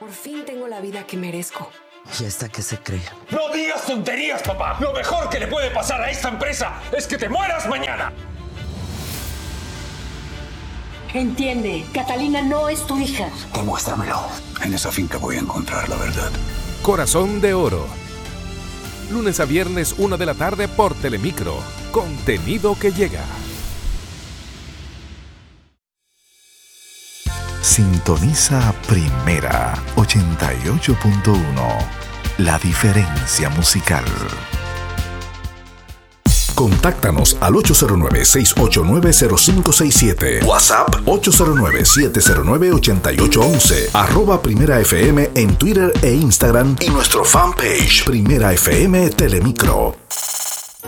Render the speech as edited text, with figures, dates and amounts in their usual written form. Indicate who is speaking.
Speaker 1: Por fin tengo la vida que merezco.
Speaker 2: ¿Y esta qué se cree?
Speaker 3: ¡No digas tonterías, papá! Lo mejor que le puede pasar a esta empresa es que te mueras mañana.
Speaker 4: Entiende, Catalina no es tu hija.
Speaker 5: Demuéstramelo. En esa finca voy a encontrar la verdad.
Speaker 6: Corazón de Oro. Lunes a viernes, 1 de la tarde por Telemicro. Contenido que llega.
Speaker 7: Sintoniza Primera 88.1. La diferencia musical. Contáctanos al 809-689-0567. WhatsApp 809-709-8811. @Primera FM en Twitter e Instagram y nuestro fanpage Primera FM Telemicro.